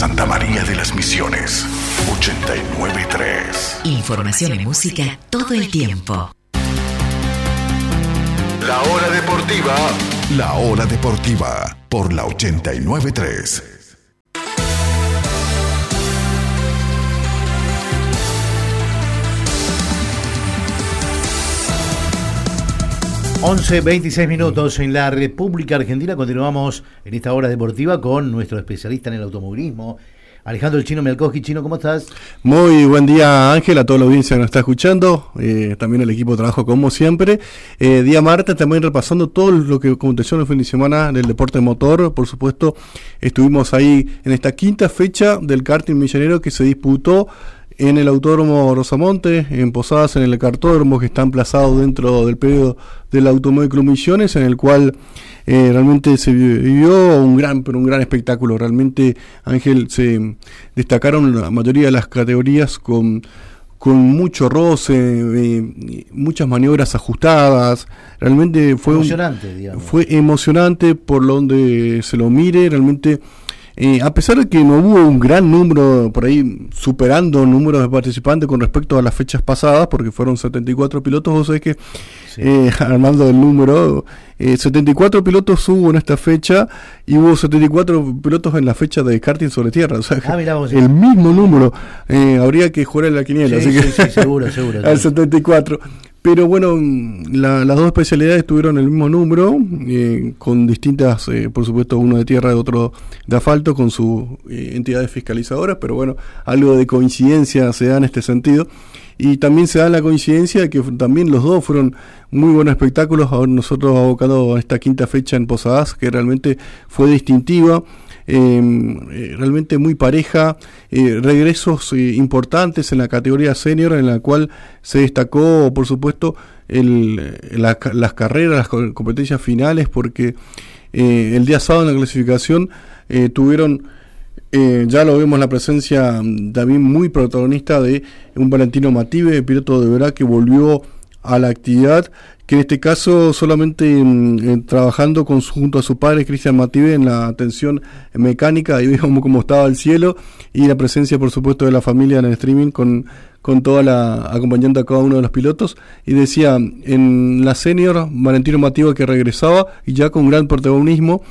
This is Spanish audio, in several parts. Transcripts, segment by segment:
Santa María de las Misiones, 89.3. Información y música todo el tiempo. La Hora Deportiva. La Hora Deportiva por la 89.3. (11:26) en la República Argentina. Continuamos en esta hora deportiva con nuestro especialista en el automovilismo, Alejandro El Chino Mialkowski. Chino, ¿cómo estás? Muy buen día, Ángel, a toda la audiencia que nos está escuchando, también el equipo de trabajo como siempre. Día martes también repasando todo lo que aconteció en el fin de semana del deporte motor. Por supuesto, estuvimos ahí en esta quinta fecha del karting millonero que se disputó en el Autódromo Rosamonte, en Posadas, en el kartódromo que está emplazado dentro del predio del Automóvil Club Misiones, en el cual realmente se vivió un gran espectáculo. Realmente, Ángel, se destacaron la mayoría de las categorías con mucho roce, muchas maniobras ajustadas. Realmente fue emocionante, digamos. Fue emocionante por donde se lo mire. Realmente, a pesar de que no hubo un gran número por ahí, superando números de participantes con respecto a las fechas pasadas, porque fueron 74 pilotos, vos sabés que, sí, armando el número, 74 pilotos hubo en esta fecha y hubo 74 pilotos en la fecha de karting sobre tierra. O sea, el mismo número. Habría que jugar en la quiniela. Sí, así que sí, seguro. al 74. Pero bueno, las dos especialidades tuvieron el mismo número, con distintas, por supuesto, uno de tierra y otro de asfalto, con sus entidades fiscalizadoras, pero bueno, algo de coincidencia se da en este sentido. Y también se da la coincidencia de que también los dos fueron muy buenos espectáculos. Ahora nosotros abocando a esta quinta fecha en Posadas, que realmente fue distintiva. Realmente muy pareja, regresos importantes en la categoría senior, en la cual se destacó, por supuesto, las carreras, las competencias finales, porque el día sábado en la clasificación tuvieron, ya lo vemos, la presencia también muy protagonista de un Valentino Mative, piloto de verdad que volvió a la actividad, que en este caso solamente trabajando junto a su padre Cristian Mative en la atención mecánica. Ahí vemos cómo estaba el cielo, y la presencia, por supuesto, de la familia en el streaming con toda acompañando a cada uno de los pilotos. Y decía, en la senior, Valentino Mative, que regresaba y ya con gran protagonismo,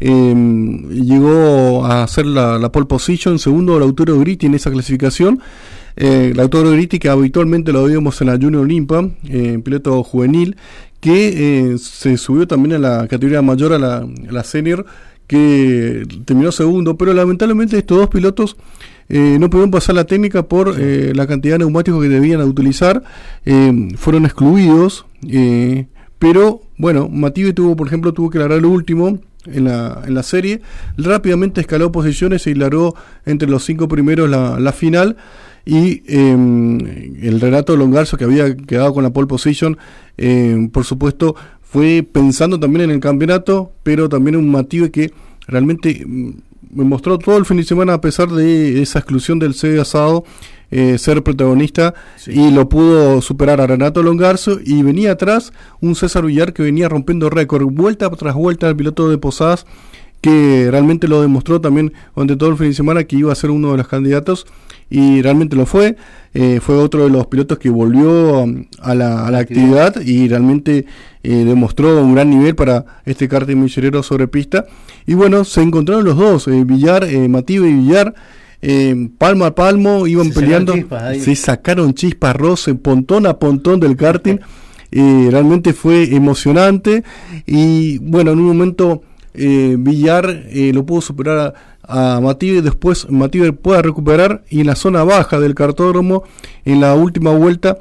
llegó a hacer la pole position, segundo Lautaro Gritti en esa clasificación. Lautaro Gritti, que habitualmente lo vimos en la Junior Olimpa, piloto juvenil, que se subió también a la categoría mayor, a la senior, que terminó segundo, pero lamentablemente estos dos pilotos no pudieron pasar la técnica por la cantidad de neumáticos que debían utilizar, fueron excluidos, pero bueno, Mative tuvo que largar el último en la serie, rápidamente escaló posiciones y largó entre los 5 primeros la final. Y el Renato Longarzo, que había quedado con la pole position, por supuesto fue pensando también en el campeonato, pero también un Mative que realmente me mostró todo el fin de semana, a pesar de esa exclusión del CD asado, ser protagonista, sí. Y lo pudo superar a Renato Longarzo, y venía atrás un César Villar que venía rompiendo récord, vuelta tras vuelta, el piloto de Posadas, que realmente lo demostró también durante todo el fin de semana que iba a ser uno de los candidatos, y realmente lo fue. Fue otro de los pilotos que volvió a la actividad, y realmente demostró un gran nivel para este karting millonero sobre pista. Y bueno, se encontraron los dos, Mative y Villar, palmo a palmo, iban peleando, se sacaron chispas, roce, pontón a pontón del karting. Realmente fue emocionante, y bueno, en un momento Villar lo pudo superar a Mative. Después Mative puede recuperar, y en la zona baja del kartódromo, en la última vuelta,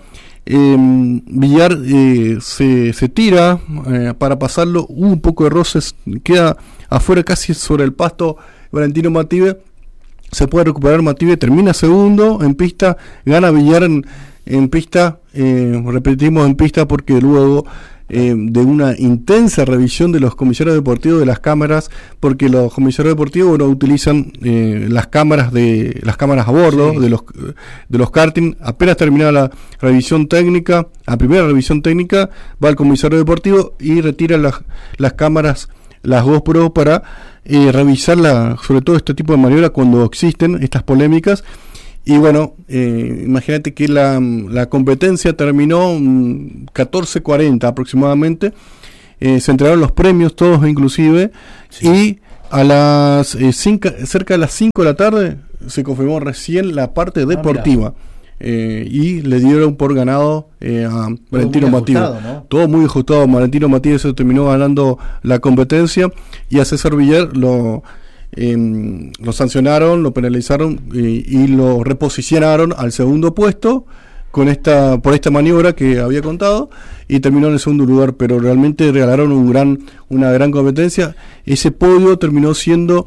Villar se tira para pasarlo, un poco de roces, queda afuera casi sobre el pasto Valentino Mative. Se puede recuperar Mative, termina segundo en pista, gana Villar en pista, repetimos en pista, porque luego de una intensa revisión de los comisarios deportivos, de las cámaras, porque los comisarios deportivos no utilizan las cámaras a bordo, sí, de los karting. Apenas terminada la revisión técnica, la primera revisión técnica, va al comisario deportivo y retira las cámaras las GoPro para revisar sobre todo este tipo de maniobras cuando existen estas polémicas. Y bueno, imagínate que la competencia terminó 14:40 aproximadamente. Se entregaron los premios todos inclusive, sí. Y a las cerca de las 5 de la tarde se confirmó recién la parte deportiva. Y le dieron por ganado a Valentino Matías, ¿no? Todo muy ajustado. Valentino Matías se terminó ganando la competencia, y a César Villar lo sancionaron, lo penalizaron y lo reposicionaron al segundo puesto por esta maniobra que había contado, y terminó en el segundo lugar. Pero realmente regalaron una gran competencia. Ese podio terminó siendo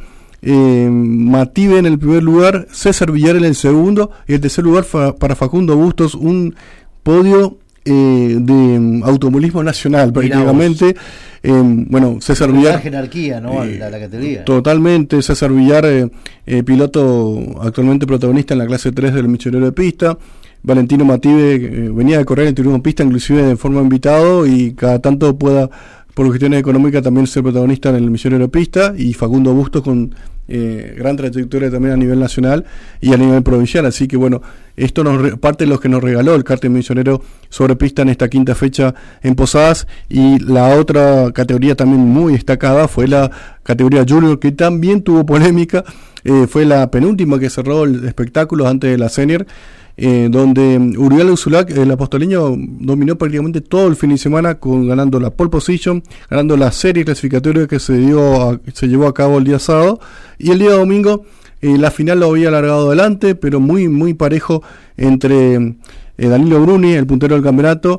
Mative en el primer lugar, César Villar en el segundo, y el tercer lugar para Facundo Bustos, un podio de automovilismo nacional prácticamente. Bueno, César Villar, jerarquía, ¿no? La categoría. Totalmente. César Villar, piloto actualmente protagonista en la clase 3 del Misionero de Pista. Valentino Mative venía de correr en turismo pista, inclusive de forma invitado, y cada tanto pueda, por cuestiones económicas, también ser protagonista en el Misionero de Pista. Y Facundo Bustos con gran trayectoria también a nivel nacional y a nivel provincial. Así que bueno, esto parte de lo que nos regaló el karting misionero sobre pista en esta quinta fecha en Posadas. Y la otra categoría también muy destacada fue la categoría Junior, que también tuvo polémica. Fue la penúltima que cerró el espectáculo antes de la senior, donde Uriel Uzulac, el apostoleño, dominó prácticamente todo el fin de semana, ganando la pole position, ganando la serie clasificatoria que se llevó a cabo el día sábado, y el día domingo la final lo había alargado adelante, pero muy muy parejo entre Danilo Bruni, el puntero del campeonato,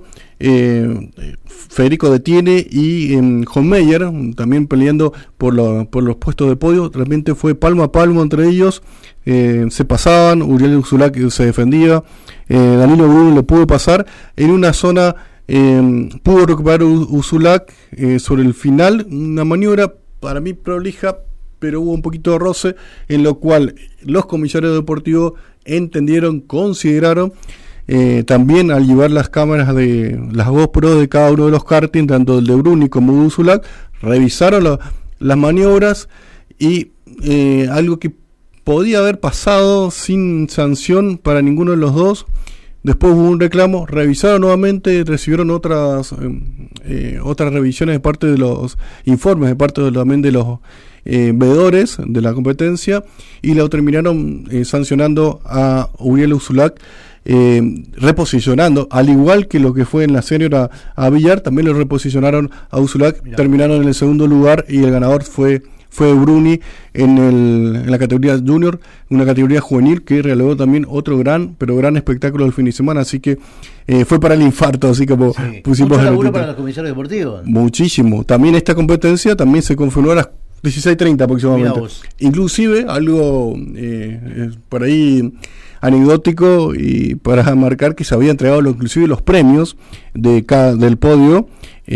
Federico Detiene y Homeyer, también peleando por los puestos de podio. Realmente fue palmo a palmo entre ellos. Se pasaban, Uriel Uzulac se defendía, Danilo Bruni le pudo pasar en una zona, pudo recuperar Uzulac sobre el final, una maniobra para mí prolija, pero hubo un poquito de roce, en lo cual los comisarios deportivos consideraron, también al llevar las cámaras de las GoPro de cada uno de los karting, tanto el de Bruni como de Uzulac, revisaron las maniobras, y algo que podía haber pasado sin sanción para ninguno de los dos. Después hubo un reclamo, revisaron nuevamente, recibieron otras revisiones de parte de los informes, de parte también de los veedores de la competencia, y lo terminaron sancionando a Uriel Uzulac, reposicionando, al igual que lo que fue en la senior a Villar, también lo reposicionaron a Uzulac. Mirá. Terminaron en el segundo lugar, y el ganador fue Bruni en la categoría Junior, una categoría juvenil que realizó también otro gran espectáculo del fin de semana. Así que fue para el infarto, así como sí. Pusimos mucho laburo para los comisarios deportivos. Muchísimo. También esta competencia también se confirmó a las 16:30 aproximadamente. Inclusive algo por ahí anecdótico, y para marcar que se había entregado inclusive los premios del podio,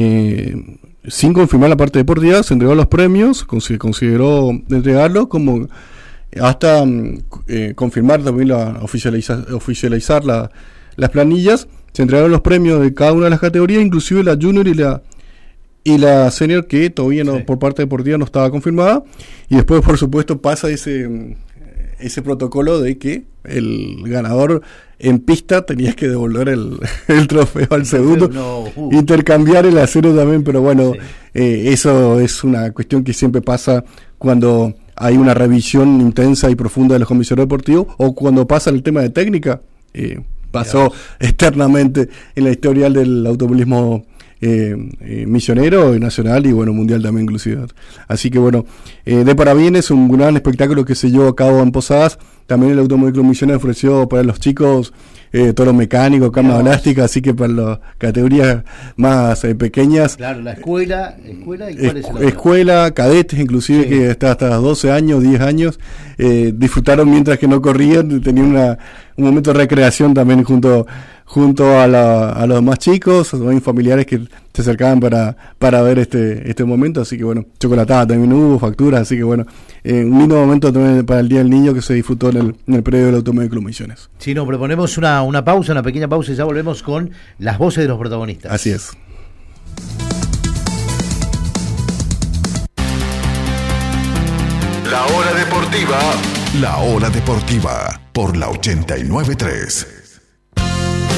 sin confirmar la parte deportiva. Se entregó los premios, se consideró entregarlo como hasta confirmar también oficializar las planillas. Se entregaron los premios de cada una de las categorías, inclusive la junior y la senior, que todavía no, sí, por parte deportiva no estaba confirmada. Y después, por supuesto, pasa ese protocolo de que el ganador en pista tenía que devolver el trofeo al segundo, intercambiar el acero también. Pero bueno, sí, eso es una cuestión que siempre pasa cuando hay una revisión intensa y profunda de los comisarios deportivos, o cuando pasa el tema de técnica. Pasó externamente en la historial del automovilismo misionero, nacional y bueno, mundial también inclusive. Así que bueno, de parabienes, un gran espectáculo que se llevó a cabo en Posadas. También el Automóvil Club Misionero ofreció para los chicos toro mecánico, cama elástica, así que para las categorías más pequeñas. Claro, la escuela ¿y cuál es el otro? Escuela, cadetes inclusive, sí, que hasta 12 años, 10 años, disfrutaron mientras que no corrían, tenían un momento de recreación también junto a los más chicos, también familiares que se acercaban para ver este momento. Así que bueno, chocolatada también hubo, facturas, así que bueno, un lindo momento también para el Día del Niño que se disfrutó en el predio del Automóvil Club Misiones. Sí, no, proponemos una pausa, una pequeña pausa, y ya volvemos con las voces de los protagonistas. Así es. La Hora Deportiva. La Hora Deportiva por la 89.3.